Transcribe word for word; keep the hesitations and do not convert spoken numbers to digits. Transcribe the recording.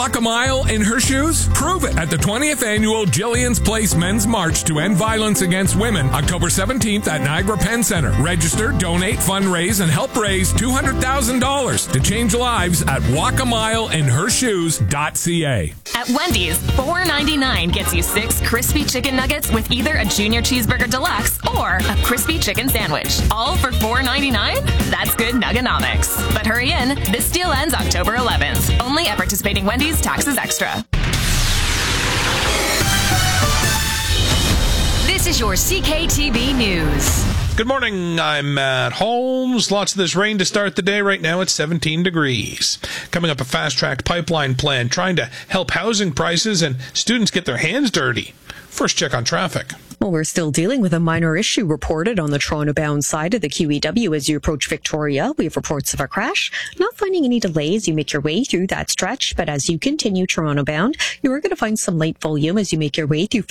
Walk a mile in her shoes? Prove it at the twentieth Annual Jillian's Place Men's March to End Violence Against Women, October seventeenth at Niagara Penn Center. Register, donate, fundraise, and help raise two hundred thousand dollars to change lives at walk a mile in her shoes dot c a. At Wendy's, four ninety-nine gets you six crispy chicken nuggets with either a Junior Cheeseburger Deluxe or a crispy chicken sandwich. All for four ninety-nine? That's good nuggonomics. But hurry in, this deal ends October eleventh. Only at participating Wendy's, taxes extra. This is your C K T V News. Good morning, I'm Matt Holmes. Lots of this rain to start the day. Right now it's seventeen degrees. Coming up, a fast-track pipeline plan trying to help housing prices and students get their hands dirty. First check on traffic. Well, we're still dealing with a minor issue reported on the Toronto-bound side of the Q E W as you approach Victoria. We have reports of a crash. Not finding any delays. You make your way through that stretch, but as you continue Toronto-bound, you are going to find some light volume as you make your way through